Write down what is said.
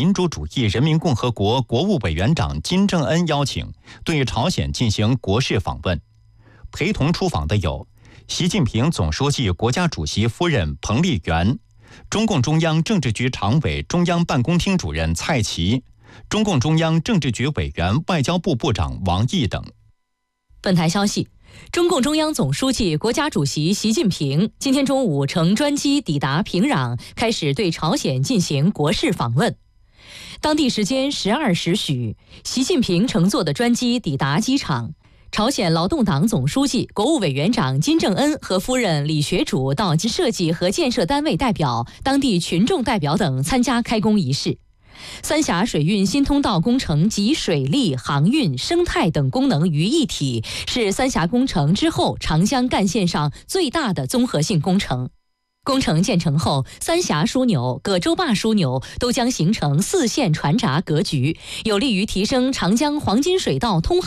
民主主义人民共和国国务委员长金正恩邀请，对朝鲜进行国事访问。陪同出访的有习近平总书记国家主席夫人彭丽媛、中共中央政治局常委、中央办公厅主任蔡奇、中共中央政治局委员、外交部部长王毅等。 本台消息，中共中央总书记、国家主席习近平今天中午乘专机抵达平壤，开始对朝鲜进行国事访问。当地时间12时许，习近平乘坐的专机抵达机场。朝鲜劳动党总书记、国务委员长金正恩和夫人李学主到及设计和建设单位代表、当地群众代表等参加开工仪式。三峡水运新通道工程集水利、航运、生态等功能于一体，是三峡工程之后长江干线上最大的综合性工程。工程建成后，三峡枢纽、葛洲坝枢纽都将形成4线船闸格局，有利于提升长江黄金水道通航